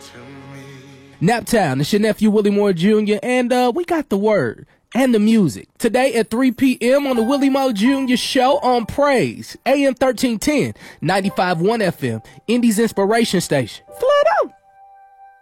Naptown, it's your nephew Willie Moore Jr. And we got the word and the music today at 3 p.m. on the Willie Moore Jr. Show on Praise AM 1310 95.1 FM, Indy's inspiration station. Flood out.